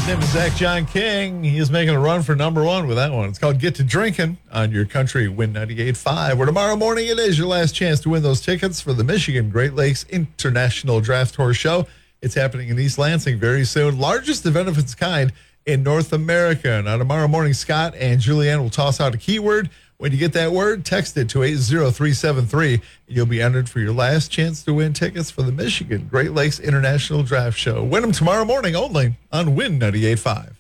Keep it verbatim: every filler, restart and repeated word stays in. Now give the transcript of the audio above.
name is Zach John King. He is making a run for number one with that one. It's called Get to Drinking on your country Win ninety-eight point five, where tomorrow morning it is your last chance to win those tickets for the Michigan Great Lakes International Draft Tour Show. It's happening in East Lansing very soon. Largest event of its kind in North America. Now, tomorrow morning, Scott and Julianne will toss out a keyword. When you get that word, text it to eight zero three seven three, and you'll be entered for your last chance to win tickets for the Michigan Great Lakes International Draft Show. Win them tomorrow morning only on Win ninety-eight point five.